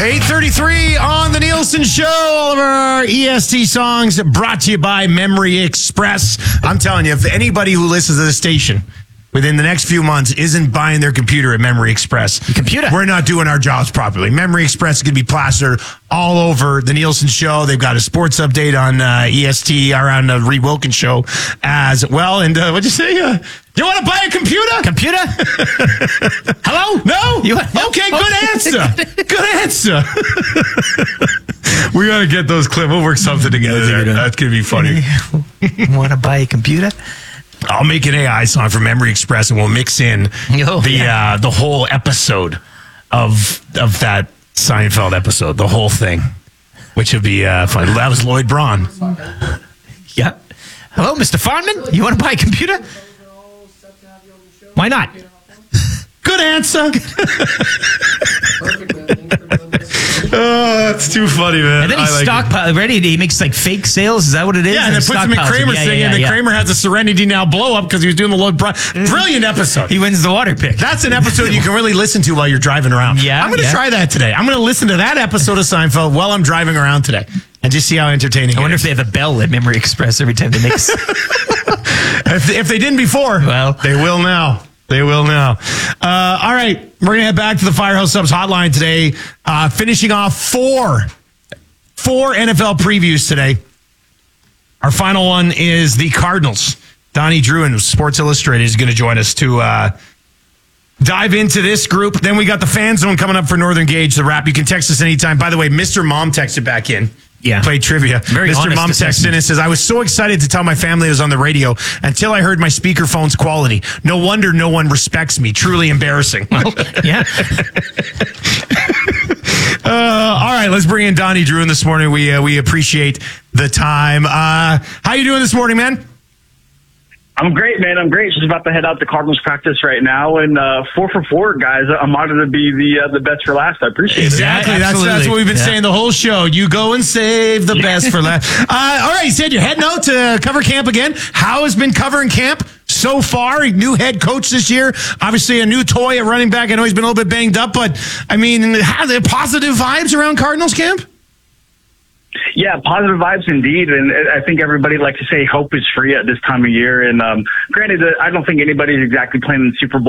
8:33 on the Nielsen Show. All of our EST songs brought to you by Memory Express. I'm telling you, if anybody who listens to the station within the next few months isn't buying their computer at Memory Express, we're not doing our jobs properly. Memory Express is going to be plastered all over the Nielsen Show. They've got a sports update on EST around the Reed Wilkins Show as well. And what'd you say? You want to buy a computer? Computer? Hello? No? Okay, good answer. Good answer. We got to get those clips. We'll work something together there. That's going to be funny. Want to buy a computer? I'll make an AI song for Memory Express, and we'll mix in the whole episode of that Seinfeld episode, the whole thing, which would be fun. That was Lloyd Braun. Yeah. Hello, Mr. Farnman? You want to buy a computer? Why not? Good answer. Oh, that's too funny, man. And then he stockpiles. Ready? He makes like fake sales. Is that what it is? Yeah, and then puts him in Kramer's thing, and then Kramer has a Serenity Now blow up because he was doing the Lloyd Braun. Brilliant episode. He wins the water pick. That's an episode you can really listen to while you're driving around. Yeah, I'm going to try that today. I'm going to listen to that episode of Seinfeld while I'm driving around today and just see how entertaining it is. I wonder if they have a bell at Memory Express every time they mix. If they didn't before, well, they will now. They will now. All right. We're going to head back to the Firehouse Subs hotline today, finishing off four NFL previews today. Our final one is the Cardinals. Donnie Drew and Sports Illustrated is going to join us to dive into this group. Then we got the Fan Zone coming up for Northern Gauge, the wrap. You can text us anytime. By the way, Mr. Mom texted back in. Yeah. Played trivia. Mr. Mom texted in and says, I was so excited to tell my family I was on the radio until I heard my speakerphone's quality. No wonder no one respects me. Truly embarrassing. Well, yeah. All right, let's bring in Donnie Drew this morning. We appreciate the time. How you doing this morning, man? I'm great, man. I'm great. Just about to head out to Cardinals practice right now, and 4 for 4, guys. I'm honored to be the best for last. I appreciate it. Exactly. That's what we've been saying the whole show. You go and save the best for last. All right, you said you're heading out to cover camp again. How has been covering camp so far? New head coach this year. Obviously, a new toy at running back. I know he's been a little bit banged up, but I mean, are there positive vibes around Cardinals camp? Yeah, positive vibes indeed, and I think everybody likes to say hope is free at this time of year. And granted, I don't think anybody's exactly playing in the Super Bowl